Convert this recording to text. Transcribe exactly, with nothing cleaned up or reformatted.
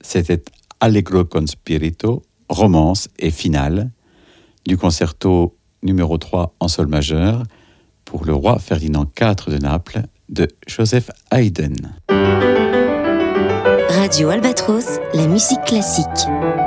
c'était Allegro con spirito, romance et finale, du concerto numéro trois en sol majeur pour le roi Ferdinand quatre de Naples de Joseph Haydn. Radio Albatros, la musique classique.